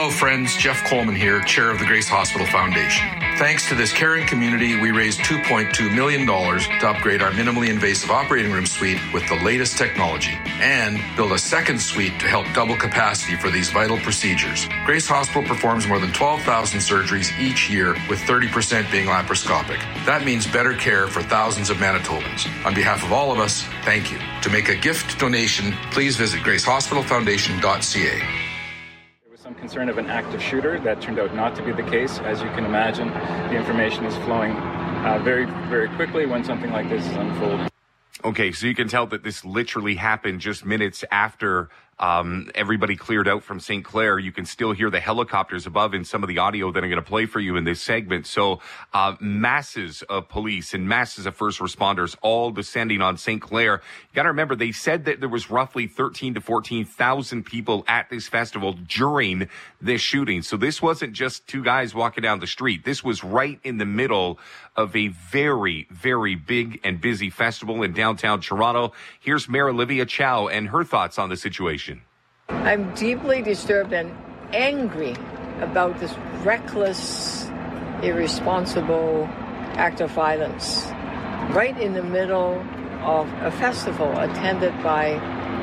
Hello, friends. Jeff Coleman here, chair of the Grace Hospital Foundation. Thanks to this caring community, we raised $2.2 million to upgrade our minimally invasive operating room suite with the latest technology and build a second suite to help double capacity for these vital procedures. Grace Hospital performs more than 12,000 surgeries each year, with 30% being laparoscopic. That means better care for thousands of Manitobans. On behalf of all of us, thank you. To make a gift donation, please visit gracehospitalfoundation.ca. Some concern of an active shooter. That turned out not to be the case. As you can imagine, the information is flowing very, very quickly when something like this is unfolding. Okay, so you can tell that this literally happened just minutes after everybody cleared out from St. Clair. You can still hear the helicopters above in some of the audio that I'm going to play for you in this segment. So masses of police and masses of first responders all descending on St. Clair. You got to remember, they said that there was roughly 13 to 14,000 people at this festival during this shooting. So this wasn't just two guys walking down the street. This was right in the middle of a very, very big and busy festival in downtown Toronto. Here's Mayor Olivia Chow and her thoughts on the situation. I'm deeply disturbed and angry about this reckless, irresponsible act of violence right in the middle of a festival attended by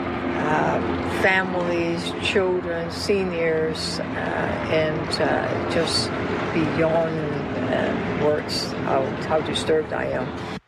families, children, seniors, and just beyond words how disturbed I am.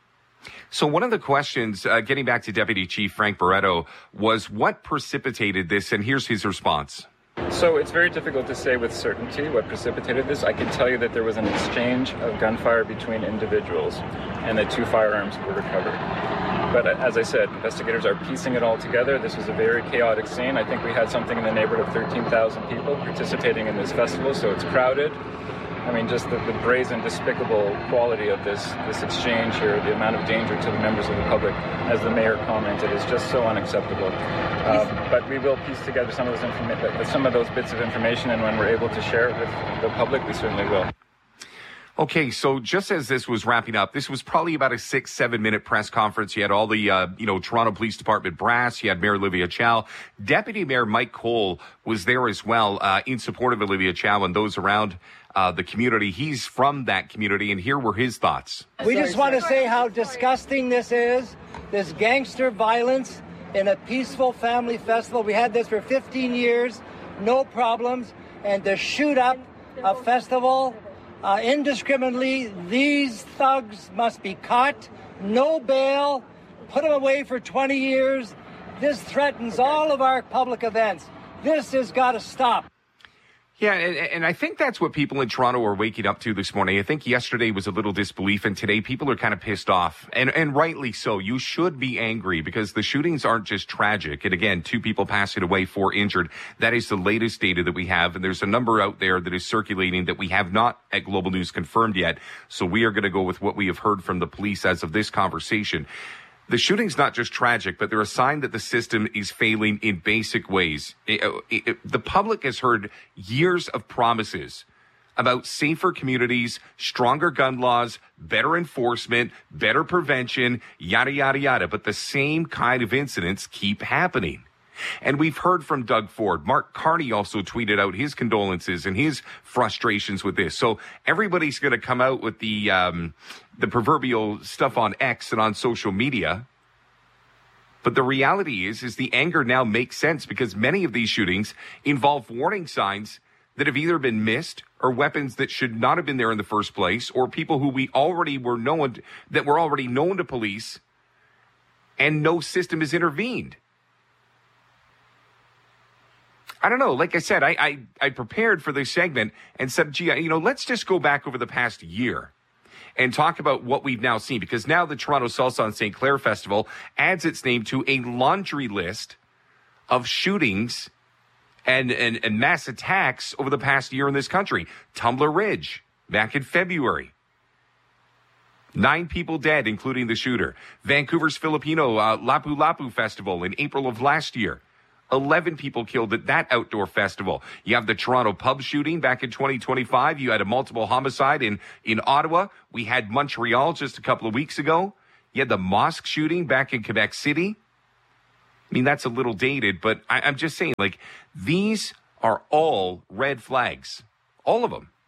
So one of the questions, getting back to Deputy Chief Frank Barretto, was what precipitated this, and here's his response. So it's very difficult to say with certainty what precipitated this. I can tell you that there was an exchange of gunfire between individuals and that 2 firearms were recovered. But as I said, investigators are piecing it all together. This was a very chaotic scene. I think we had something in the neighborhood of 13,000 people participating in this festival, so it's crowded. I mean, just the brazen, despicable quality of this exchange here, the amount of danger to the members of the public, as the mayor commented, is just so unacceptable. But we will piece together some of those bits of information, and when we're able to share it with the public, we certainly will. Okay, so just as this was wrapping up, this was probably about a 6-7 minute press conference. You had all the, Toronto Police Department brass. You had Mayor Olivia Chow. Deputy Mayor Mike Cole was there as well, in support of Olivia Chow and those around the community. He's from that community, and here were his thoughts. We just want to say how disgusting this is, this gangster violence in a peaceful family festival. We had this for 15 years, no problems, and to shoot up a festival indiscriminately, these thugs must be caught, no bail, put them away for 20 years. This threatens all of our public events. This has got to stop. Yeah, and I think that's what people in Toronto are waking up to this morning. I think yesterday was a little disbelief, and today people are kind of pissed off, and rightly so. You should be angry because the shootings aren't just tragic. And again, 2 people passing away, 4 injured. That is the latest data that we have, and there's a number out there that is circulating that we have not at Global News confirmed yet. So we are going to go with what we have heard from the police as of this conversation. The shooting's not just tragic, but they're a sign that the system is failing in basic ways. The public has heard years of promises about safer communities, stronger gun laws, better enforcement, better prevention, yada, yada, yada. But the same kind of incidents keep happening. And we've heard from Doug Ford. Mark Carney also tweeted out his condolences and his frustrations with this. So everybody's going to come out with the proverbial stuff on X and on social media. But the reality is the anger now makes sense because many of these shootings involve warning signs that have either been missed or weapons that should not have been there in the first place, or people who we already were known to police, and no system has intervened. I don't know. Like I said, I prepared for this segment and said, gee, let's just go back over the past year and talk about what we've now seen, because now the Toronto Salsa on St. Clair Festival adds its name to a laundry list of shootings and mass attacks over the past year in this country. Tumbler Ridge, back in February. 9 people dead, including the shooter. Vancouver's Filipino Lapu Lapu Festival in April of last year. 11 people killed at that outdoor festival. You have the Toronto pub shooting back in 2025. You had a multiple homicide in Ottawa. We had Montreal just a couple of weeks ago. You had the mosque shooting back in Quebec City. I mean, that's a little dated, but I'm just saying, like, these are all red flags. All of them.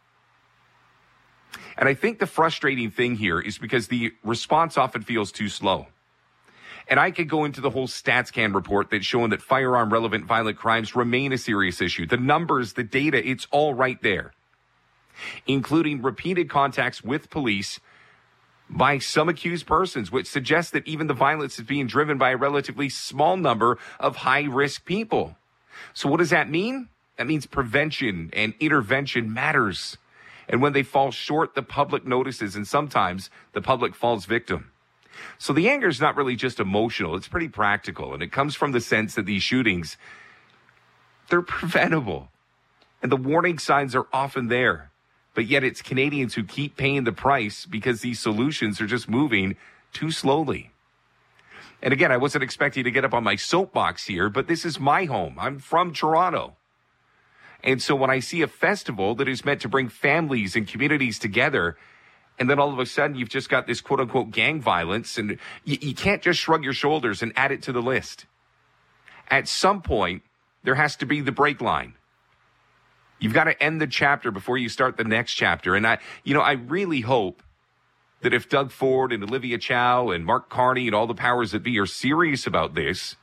And I think the frustrating thing here is because the response often feels too slow. And I could go into the whole StatsCan report that's showing that firearm-relevant violent crimes remain a serious issue. The numbers, the data, it's all right there, including repeated contacts with police by some accused persons, which suggests that even the violence is being driven by a relatively small number of high-risk people. So what does that mean? That means prevention and intervention matters. And when they fall short, the public notices, and sometimes the public falls victim. So the anger is not really just emotional. It's pretty practical. And it comes from the sense that these shootings, they're preventable. And the warning signs are often there. But yet it's Canadians who keep paying the price because these solutions are just moving too slowly. And again, I wasn't expecting to get up on my soapbox here, but this is my home. I'm from Toronto. And so when I see a festival that is meant to bring families and communities together, and then all of a sudden you've just got this quote-unquote gang violence, and you can't just shrug your shoulders and add it to the list. At some point, there has to be the break line. You've got to end the chapter before you start the next chapter. And I really hope that if Doug Ford and Olivia Chow and Mark Carney and all the powers that be are serious about this,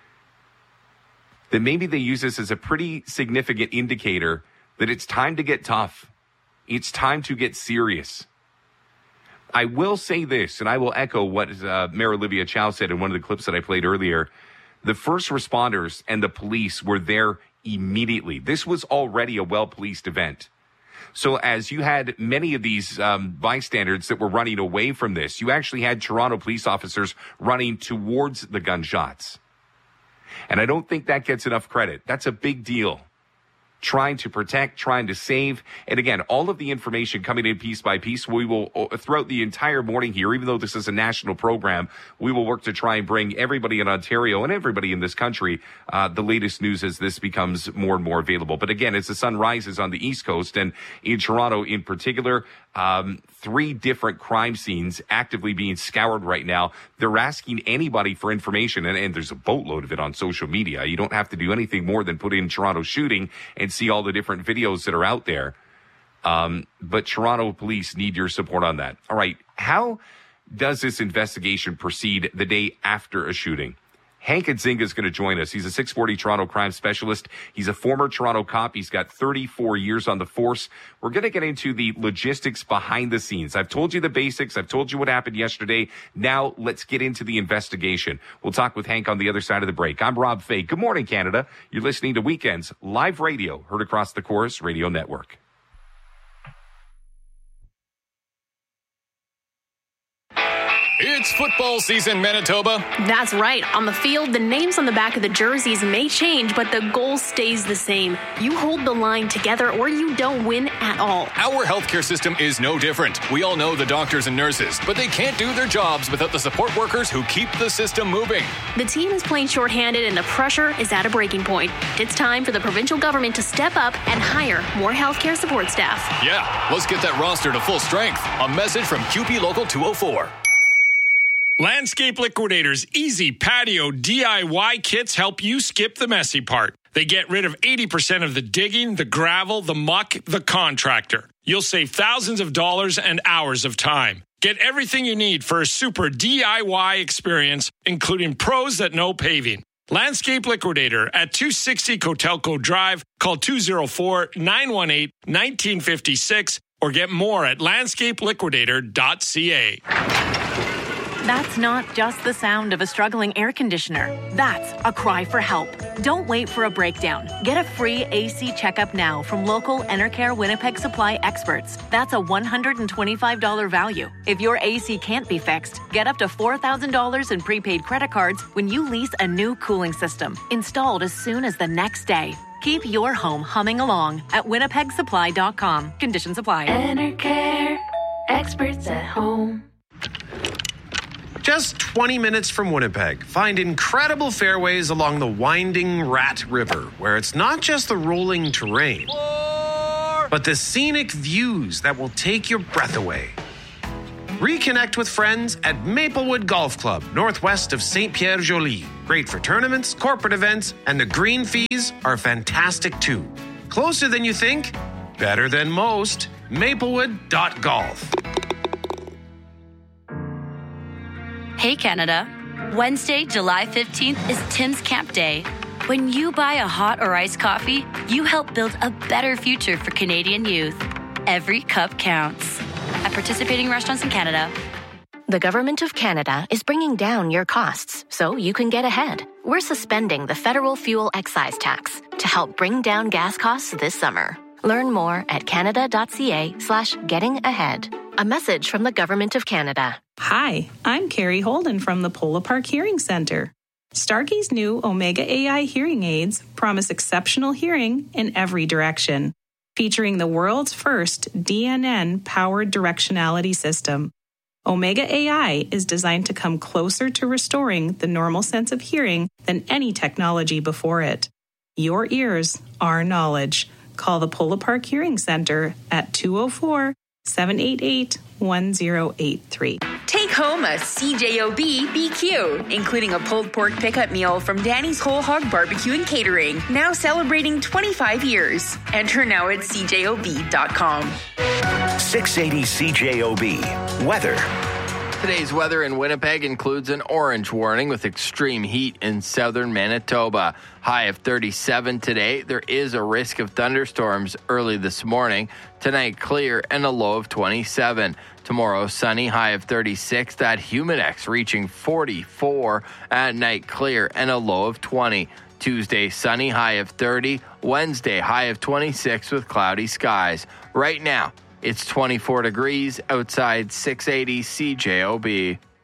then maybe they use this as a pretty significant indicator that it's time to get tough. It's time to get serious. I will say this, and I will echo what Mayor Olivia Chow said in one of the clips that I played earlier. The first responders and the police were there immediately. This was already a well-policed event. So as you had many of these bystanders that were running away from this, you actually had Toronto police officers running towards the gunshots. And I don't think that gets enough credit. That's a big deal. Trying to protect, trying to save. And again, all of the information coming in piece by piece, we will, throughout the entire morning here, even though this is a national program, we will work to try and bring everybody in Ontario and everybody in this country the latest news as this becomes more and more available. But again, as the sun rises on the East Coast and in Toronto in particular, 3 different crime scenes actively being scoured right now. They're asking anybody for information, and there's a boatload of it on social media. You don't have to do anything more than put in Toronto shooting and see all the different videos that are out there. But Toronto police need your support on that. All right, how does this investigation proceed the day after a shooting? Hank Nzinga is going to join us. He's a 640 Toronto crime specialist. He's a former Toronto cop. He's got 34 years on the force. We're going to get into the logistics behind the scenes. I've told you the basics. I've told you what happened yesterday. Now let's get into the investigation. We'll talk with Hank on the other side of the break. I'm Rob Fay. Good morning, Canada. You're listening to Weekends Live Radio, heard across the Chorus Radio Network. It's football season, Manitoba. That's right. On the field, the names on the back of the jerseys may change, but the goal stays the same. You hold the line together or you don't win at all. Our healthcare system is no different. We all know the doctors and nurses, but they can't do their jobs without the support workers who keep the system moving. The team is playing shorthanded and the pressure is at a breaking point. It's time for the provincial government to step up and hire more healthcare support staff. Yeah, let's get that roster to full strength. A message from QP Local 204. Landscape Liquidators easy patio DIY kits help you skip the messy part. They get rid of 80% of the digging, the gravel, the muck, the contractor. You'll save thousands of dollars and hours of time. Get everything you need for a super DIY experience, including pros that know paving. Landscape Liquidator at 260 Cotelco Drive. Call 204-918-1956 or get more at landscapeliquidator.ca. That's not just the sound of a struggling air conditioner. That's a cry for help. Don't wait for a breakdown. Get a free AC checkup now from local Enercare Winnipeg Supply experts. That's a $125 value. If your AC can't be fixed, get up to $4,000 in prepaid credit cards when you lease a new cooling system, installed as soon as the next day. Keep your home humming along at winnipegsupply.com. Conditions apply. Enercare, experts at home. Just 20 minutes from Winnipeg, find incredible fairways along the winding Rat River, where it's not just the rolling terrain, but the scenic views that will take your breath away. Reconnect with friends at Maplewood Golf Club, northwest of Saint-Pierre-Joli. Great for tournaments, corporate events, and the green fees are fantastic too. Closer than you think, better than most. Maplewood.golf. Hey Canada, Wednesday, July 15th is Tim's Camp Day. When you buy a hot or iced coffee, you help build a better future for Canadian youth. Every cup counts. At participating restaurants in Canada. The Government of Canada is bringing down your costs so you can get ahead. We're suspending the federal fuel excise tax to help bring down gas costs this summer. Learn more at canada.ca/gettingahead. A message from the Government of Canada. Hi, I'm Carrie Holden from the Polo Park Hearing Center. Starkey's new Omega AI hearing aids promise exceptional hearing in every direction, featuring the world's first DNN-powered directionality system. Omega AI is designed to come closer to restoring the normal sense of hearing than any technology before it. Your ears, our knowledge. Call the Polo Park Hearing Center at 204-788-1083. Take home a CJOB BQ, including a pulled pork pickup meal from Danny's Whole Hog Barbecue and Catering, now celebrating 25 years. Enter now at CJOB.com. 680 CJOB. Weather. Today's weather in Winnipeg includes an orange warning with extreme heat in southern Manitoba. High of 37 today. There is a risk of thunderstorms early this morning. Tonight, clear and a low of 27. Tomorrow, sunny, high of 36. That Humidex reaching 44. At night, clear and a low of 20. Tuesday, sunny, high of 30. Wednesday, high of 26 with cloudy skies. Right now, it's 24 degrees outside 680 CJOB.